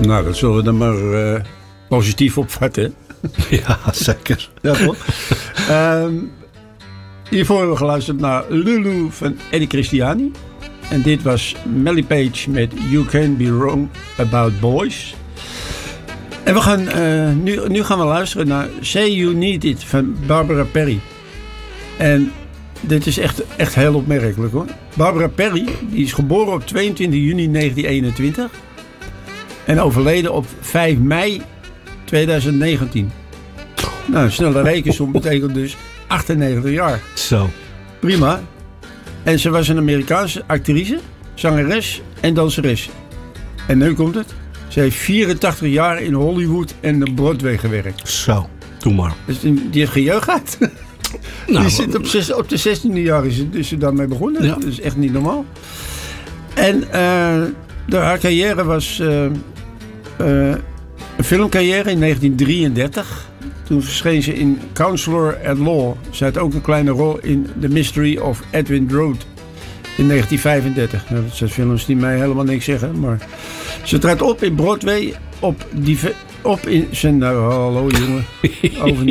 Nou, dat zullen we dan maar positief opvatten. Ja, zeker. Ja, toch? Hiervoor hebben we geluisterd naar Lulu van Eddie Christiani. En dit was Melly Page met You Can't Be Wrong About Boys. En we gaan, nu gaan we luisteren naar Say You Need It van Barbara Perry. En dit is echt heel opmerkelijk hoor. Barbara Perry die is geboren op 22 juni 1921. En overleden op 5 mei 2019. Nou, snelle rekensom betekent dus 98 jaar. Zo. Prima. En ze was een Amerikaanse actrice, zangeres en danseres. En nu komt het. Ze heeft 84 jaar in Hollywood en de Broadway gewerkt. Zo, doe maar. Dus die heeft geen jeugd gehad. Nou, die zit op de 16e jaar is ze daarmee begonnen. Ja. Dat is echt niet normaal. En haar carrière was een filmcarrière in 1933. Toen verscheen ze in Counselor at Law. Ze had ook een kleine rol in The Mystery of Edwin Drood in 1935. Nou, dat zijn films die mij helemaal niks zeggen. Maar ze trad op in Broadway op in zijn... Nou, hallo jongen. Over